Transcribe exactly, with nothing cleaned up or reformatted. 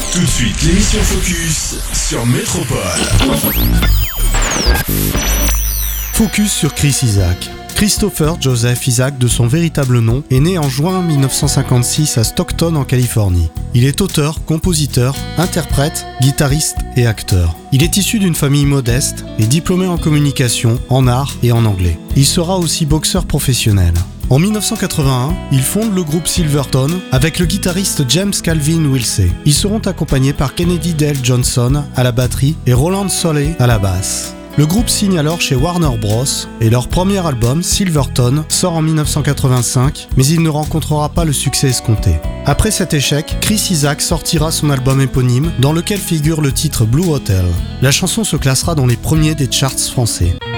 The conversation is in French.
Tout de suite, l'émission Focus sur Métropole. Focus sur Chris Isaak. Christopher Joseph Isaak, de son véritable nom, est né en juin dix-neuf cent cinquante-six à Stockton en Californie. Il est auteur, compositeur, interprète, guitariste et acteur. Il est issu d'une famille modeste et diplômé en communication, en art et en anglais. Il sera aussi boxeur professionnel. En dix-neuf cent quatre-vingt-un, il fonde le groupe Silvertone avec le guitariste James Calvin Wilsey. Ils seront accompagnés par Kennedy Dale Johnson à la batterie et Roland Soley à la basse. Le groupe signe alors chez Warner Bros. Et leur premier album, Silvertone, sort en dix-neuf cent quatre-vingt-cinq, mais il ne rencontrera pas le succès escompté. Après cet échec, Chris Isaak sortira son album éponyme, dans lequel figure le titre Blue Hotel. La chanson se classera dans les premiers des charts français.